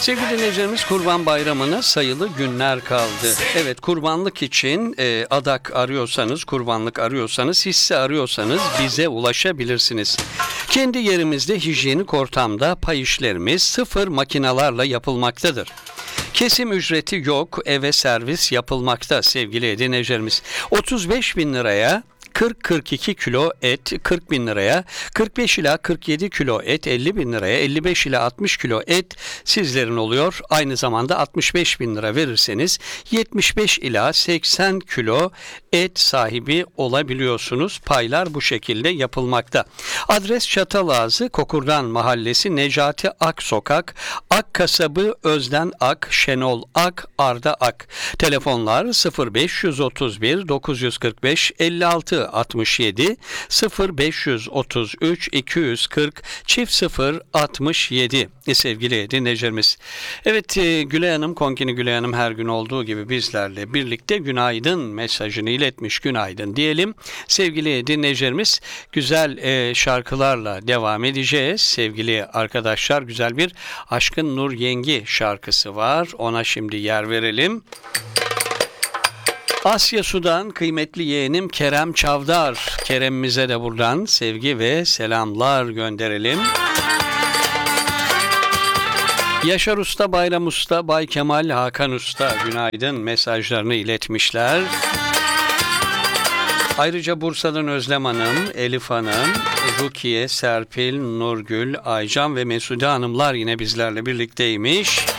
Sevgili dinleyicilerimiz, Kurban Bayramı'na sayılı günler kaldı. Evet, kurbanlık için adak arıyorsanız, kurbanlık arıyorsanız, hisse arıyorsanız bize ulaşabilirsiniz. Kendi yerimizde hijyenik ortamda pay işlerimiz sıfır makinalarla yapılmaktadır. Kesim ücreti yok, eve servis yapılmakta sevgili dinleyicilerimiz. 35 bin liraya 40-42 kilo et 40 bin liraya, 45 ila 47 kilo et 50 bin liraya, 55 ila 60 kilo et sizlerin oluyor. Aynı zamanda 65 bin lira verirseniz 75 ila 80 kilo et sahibi olabiliyorsunuz. Paylar bu şekilde yapılmakta. Adres Çatalazı, Kokurdan Mahallesi, Necati Ak Sokak, Ak Kasabı, Özden Ak, Şenol Ak, Arda Ak. Telefonlar 0531 945 56 67 0533 240 0 67 sevgili dinleyicilerimiz. Evet, Gülay Hanım, Konkini Gülay Hanım her gün olduğu gibi bizlerle birlikte günaydın mesajını iletmiş. Günaydın diyelim. Sevgili dinleyicilerimiz, güzel şarkılarla devam edeceğiz. Sevgili arkadaşlar, güzel bir Aşkın Nur Yengi şarkısı var. Ona şimdi yer verelim. Asya Su'dan kıymetli yeğenim Kerem Çavdar. Kerem'imize de buradan sevgi ve selamlar gönderelim. Yaşar Usta, Bayram Usta, Bay Kemal, Hakan Usta günaydın mesajlarını iletmişler. Ayrıca Bursa'dan Özlem Hanım, Elif Hanım, Rukiye, Serpil, Nurgül, Aycan ve Mesude Hanımlar yine bizlerle birlikteymiş.